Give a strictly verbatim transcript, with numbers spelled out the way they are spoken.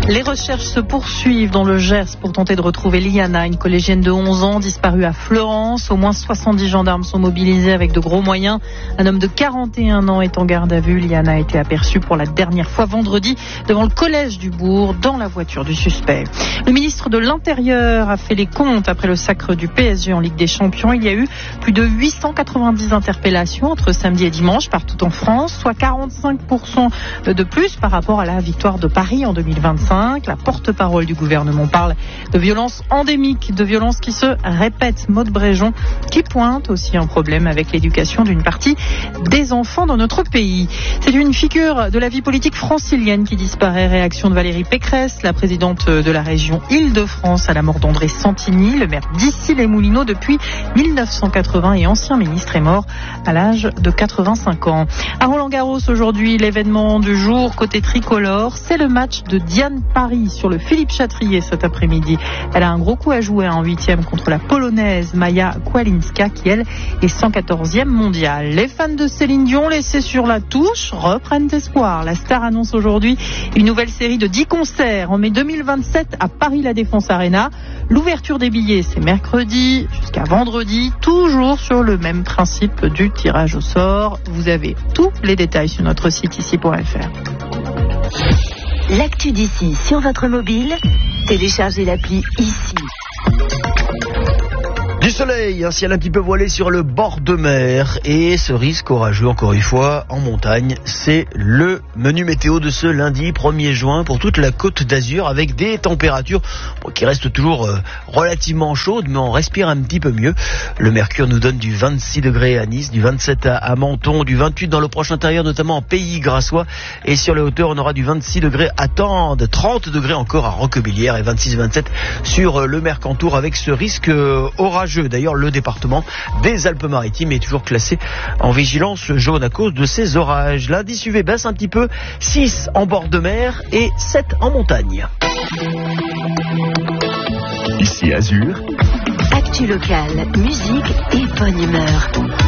Les recherches se poursuivent dans le Gers pour tenter de retrouver Liana, une collégienne de onze ans disparue à Florence. Au moins soixante-dix gendarmes sont mobilisés avec de gros moyens. Un homme de quarante et un ans est en garde à vue. Liana a été aperçue pour la dernière fois vendredi devant le collège du bourg dans la voiture du suspect. Le ministre de l'Intérieur a fait les comptes après le sacre du P S G en Ligue des Champions. Il y a eu plus de huit cent quatre-vingt-dix interpellations entre samedi et dimanche partout en France, soit quarante-cinq pour cent de plus par rapport à la victoire de Paris en deux mille vingt-cinq. La porte-parole du gouvernement parle de violences endémiques, de violences qui se répètent. Maud Bréjon qui pointe aussi un problème avec l'éducation d'une partie des enfants dans notre pays. C'est une figure de la vie politique francilienne qui disparaît. Réaction de Valérie Pécresse, la présidente de la région Île-de-France, à la mort d'André Santini, le maire d'Issy-les-Moulineaux depuis mille neuf cent quatre-vingts et ancien ministre, est mort à l'âge de quatre-vingt-cinq ans. À Roland-Garros aujourd'hui, l'événement du jour côté tricolore, c'est le match de Diane Paris sur le Philippe Chatrier cet après-midi. Elle a un gros coup à jouer en huitième contre la Polonaise Maja Kłalinska qui, elle, est cent quatorzième mondiale. Les fans de Céline Dion, laissés sur la touche, reprennent espoir. La star annonce aujourd'hui une nouvelle série de dix concerts en mai deux mille vingt-sept à Paris La Défense Arena. L'ouverture des billets, c'est mercredi jusqu'à vendredi, toujours sur le même principe du tirage au sort. Vous avez tous les détails sur notre site ici point f r. L'actu d'ici sur votre mobile, téléchargez l'appli ici. Du soleil, un ciel un petit peu voilé sur le bord de mer et ce risque orageux encore une fois en montagne, c'est le menu météo de ce lundi premier juin pour toute la Côte d'Azur avec des températures bon, qui restent toujours euh, relativement chaudes mais on respire un petit peu mieux. Le mercure nous donne du vingt-six degrés à Nice, du vingt-sept à, à Menton, du vingt-huit dans le proche intérieur notamment en Pays Grassois et sur les hauteurs on aura du vingt-six degrés à Tende, trente degrés encore à Roquebillière et vingt-six vingt-sept sur euh, le Mercantour avec ce risque euh, orageux. D'ailleurs, le département des Alpes-Maritimes est toujours classé en vigilance jaune à cause de ces orages. L'indice U V baisse un petit peu, six en bord de mer et sept en montagne. Ici Azur. Actu locale, musique et bonne humeur.